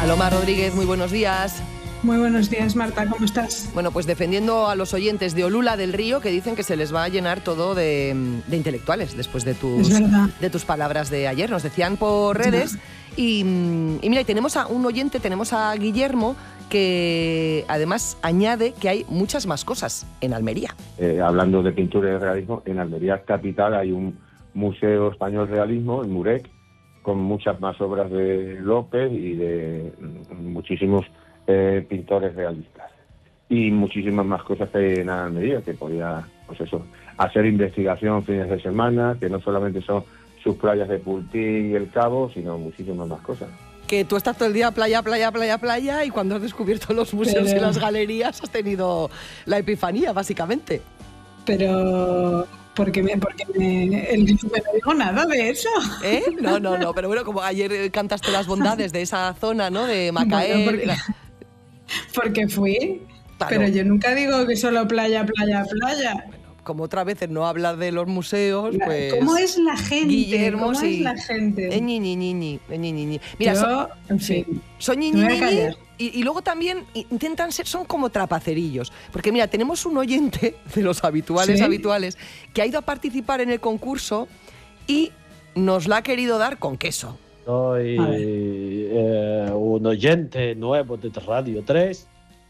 Aloma Rodríguez, muy buenos días. Muy buenos días, Marta, ¿cómo estás? Bueno, pues defendiendo a los oyentes de Olula del Río, que dicen que se les va a llenar todo de intelectuales después de tus palabras de ayer. Nos decían por redes. Y mira, y tenemos a un oyente, tenemos a Guillermo, que además añade que hay muchas más cosas en Almería. Hablando de pintura y de realismo, en Almería capital hay un Museo Español Realismo, el MUREC, con muchas más obras de López y de muchísimos pintores realistas. Y muchísimas más cosas que hay en Almería, que podía, pues eso, hacer investigación fines de semana, que no solamente son sus playas de Pultín y El Cabo, sino muchísimas más cosas. Que tú estás todo el día playa, y cuando has descubierto los museos y las galerías has tenido la epifanía, básicamente. Pero... Porque no digo nada de eso. No, pero bueno, como ayer cantaste las bondades de esa zona, ¿no? De Macael. Bueno, porque fui, claro. Pero yo nunca digo que solo playa. Bueno, como otras veces no hablas de los museos, pues... ¿Cómo es la gente? Guillermo, ¿Cómo es la gente? Mira, yo, en fin, son y luego también intentan ser, son como trapacerillos. Porque mira, tenemos un oyente de los habituales, que ha ido a participar en el concurso y nos la ha querido dar con queso. Soy un oyente nuevo de Radio 3.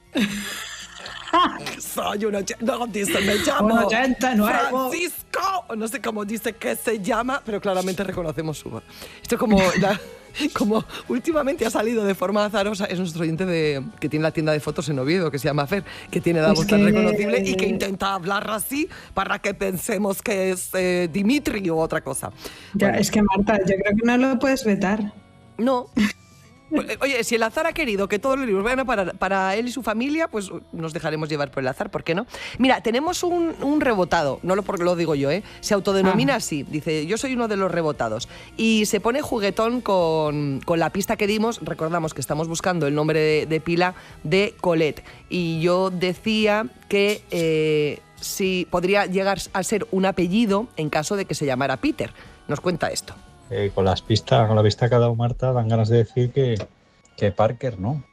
Soy un oyente, no dice, me llamo un oyente nuevo. Francisco, no sé cómo dice que se llama, pero claramente reconocemos su voz. Esto como últimamente ha salido de forma azarosa, es nuestro oyente que tiene la tienda de fotos en Oviedo, que se llama Fer, que tiene la voz tan reconocible y que intenta hablar así para que pensemos que es Dimitri o otra cosa. Ya, bueno. Es que Marta, yo creo que no lo puedes vetar. No. Oye, si el azar ha querido que todos los libros vayan para él y su familia, pues nos dejaremos llevar por el azar, ¿por qué no? Mira, tenemos un rebotado, no lo digo yo, se autodenomina así, dice, yo soy uno de los rebotados, y se pone juguetón con la pista que dimos. Recordamos que estamos buscando el nombre de pila de Colette, y yo decía que si podría llegar a ser un apellido en caso de que se llamara Peter. Nos cuenta esto. Con la pista que ha dado Marta, dan ganas de decir que Parker, ¿no?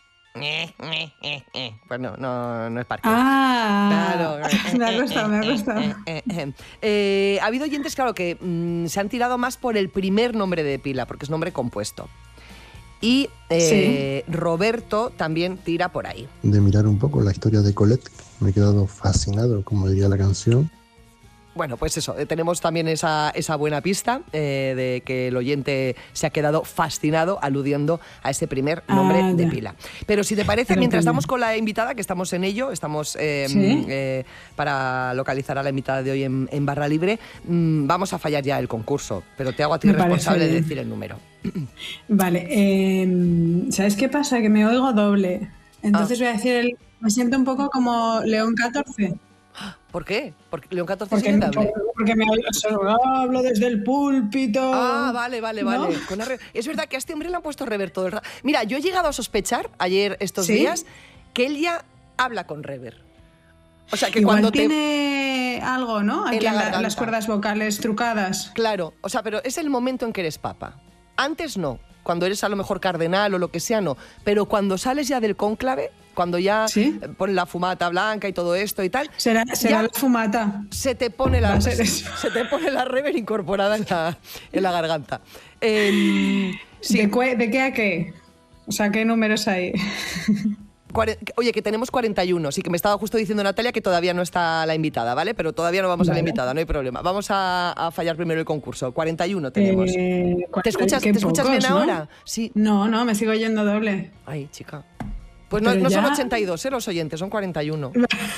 Pues no es Parker. Claro. Me ha gustado. Ha habido oyentes, claro, que se han tirado más por el primer nombre de pila, porque es nombre compuesto. Y Roberto también tira por ahí. De mirar un poco la historia de Colette, me he quedado fascinado, como diría la canción. Bueno, pues eso, tenemos también esa buena pista de que el oyente se ha quedado fascinado aludiendo a ese primer nombre de pila. Pero si te parece, mientras estamos con la invitada, que estamos en ello, estamos para localizar a la invitada de hoy en Barra Libre, vamos a fallar ya el concurso, pero te hago a ti responsable de decir el número. Vale, ¿sabes qué pasa? Que me oigo doble. Entonces voy a decir, me siento un poco como León XIV. ¿Por qué? ¿Porque León XIV es inevitable? Porque hablo desde el púlpito. Ah, vale. ¿No? Es verdad que a este hombre le han puesto rever todo el rato. Mira, yo he llegado a sospechar ayer, estos días, que él ya habla con rever. O sea, que igual cuando tiene algo, ¿no? Aquí en las cuerdas vocales trucadas. Claro, o sea, pero es el momento en que eres papa. Antes no. Cuando eres a lo mejor cardenal o lo que sea, no. Pero cuando sales ya del cónclave, cuando ya ponen la fumata blanca y todo esto y tal... Será la fumata. Se te pone la rever incorporada en la garganta. Sí. ¿De qué a qué? O sea, ¿qué números hay? Oye, que tenemos 41. Sí, que me estaba justo diciendo Natalia que todavía no está la invitada, ¿vale? Pero todavía no vamos a la invitada, no hay problema. Vamos a fallar primero el concurso. 41 tenemos. ¿Te escuchas bien ahora? ¿No? Sí. No, me sigo oyendo doble. Ay, chica. Pues no son 82, los oyentes, son 41.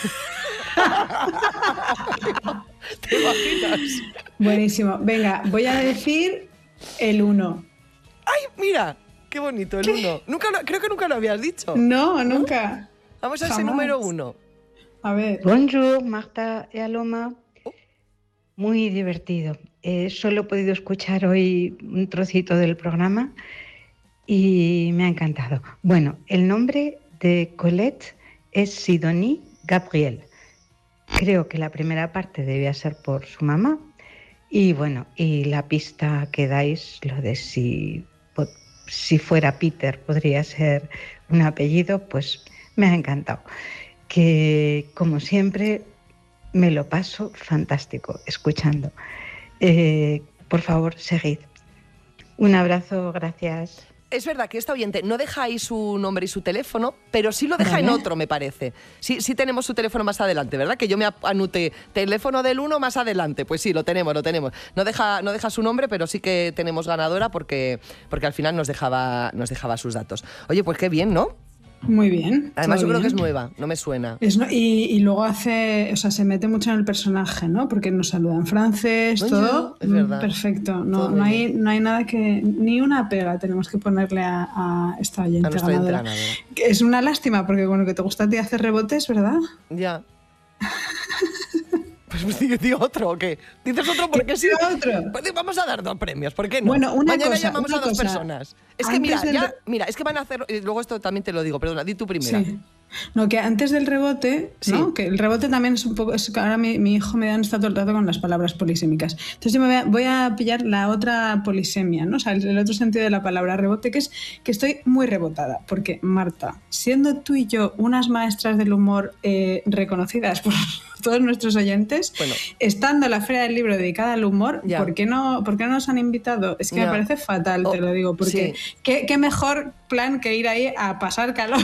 ¿Te imaginas? Buenísimo. Venga, voy a decir el 1. ¡Ay, mira! ¡Qué bonito, el 1! Creo que nunca lo habías dicho. No, nunca. Vamos a ese número 1. A ver. Bonjour, Marta y Aloma. Muy divertido. Solo he podido escuchar hoy un trocito del programa y me ha encantado. Bueno, el nombre de Colette es Sidonie Gabriel. Creo que la primera parte debía ser por su mamá. Y bueno, y la pista que dais, lo de si si fuera Peter podría ser un apellido, pues me ha encantado. Que como siempre me lo paso fantástico escuchando. Por favor, seguid. Un abrazo, gracias. Es verdad que esta oyente no deja ahí su nombre y su teléfono, pero sí lo deja en otro, me parece. Sí tenemos su teléfono más adelante, ¿verdad? Que yo me anoté teléfono del 1 más adelante. Pues sí, lo tenemos. No deja su nombre, pero sí que tenemos ganadora porque al final nos dejaba sus datos. Oye, pues qué bien, ¿no? Muy bien. Además yo creo que es nueva, no me suena. Y luego se mete mucho en el personaje, ¿no? Porque nos saluda en francés, todo. Es verdad. Perfecto. No hay nada que... Ni una pega tenemos que ponerle a esta oyente ganadora. Es una lástima, porque bueno, que te gusta a ti hacer rebotes, ¿verdad? Ya. Pues di otro, ¿o qué? ¿Dices otro porque sí? Otro. Pues vamos a dar 2 premios, ¿por qué no? Bueno, Mañana llamamos a 2 personas. Es que mira, es que van a hacer... Luego esto también te lo digo, perdona, di tú primera. Sí. No, que antes del rebote, ¿no? Sí. Que el rebote también es un poco... ahora mi hijo me está todo el rato con las palabras polisémicas. Entonces yo voy a pillar la otra polisemia, ¿no? O sea, el otro sentido de la palabra rebote, que es que estoy muy rebotada. Porque, Marta, siendo tú y yo unas maestras del humor reconocidas por todos nuestros oyentes, bueno, estando la Feria del Libro dedicada al humor, ¿por qué no nos han invitado? Es que me parece fatal, te lo digo, porque ¿qué mejor plan que ir ahí a pasar calor?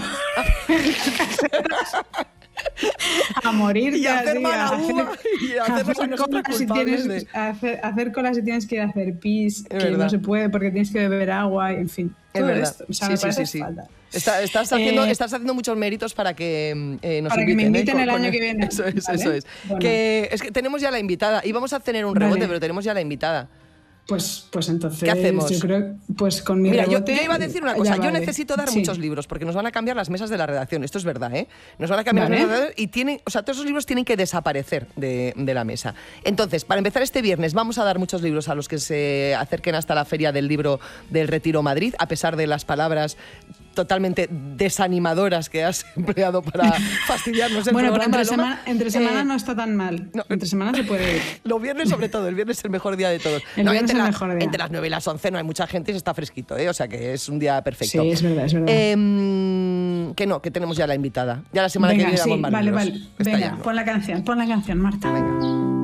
A morir y a hacer mala uva y a hacer colas si tienes que ir a hacer pis, que verdad. No se puede porque tienes que beber agua, y en fin. Es todo verdad. Esto. O sea, me parece fatal. Estás haciendo muchos méritos para que nos para inviten. Que me inviten el año que viene. Eso es. Bueno. Es que tenemos ya la invitada. Íbamos a tener un rebote, pero tenemos ya la invitada. Pues entonces, ¿qué hacemos? Yo creo, pues con mi rebote... Yo iba a decir una cosa, yo necesito dar muchos libros, porque nos van a cambiar las mesas de la redacción, esto es verdad, ¿eh? Nos van a cambiar las mesas de la redacción y todos esos libros tienen que desaparecer de la mesa. Entonces, para empezar este viernes, vamos a dar muchos libros a los que se acerquen hasta la Feria del Libro del Retiro Madrid, a pesar de las palabras totalmente desanimadoras que has empleado para fastidiarnos el programa. Bueno, entre semana no está tan mal. No, entre semana se puede ir. Los viernes sobre todo, el viernes es el mejor día de todos. Entre las 9 y las 11 no hay mucha gente y se está fresquito, ¿eh? O sea que es un día perfecto. Sí, es verdad. Que tenemos ya la invitada. Ya la semana que viene damos más libros. Vale. Venga, pon la canción, Marta. Venga.